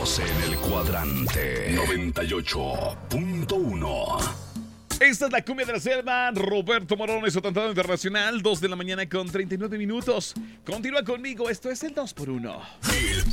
Estamos en el cuadrante 98.1. Esta es la cumbia de la selva. Roberto Morones, Tantado Internacional, 2 de la mañana con 39 minutos. Continúa conmigo, esto es el 2x1. El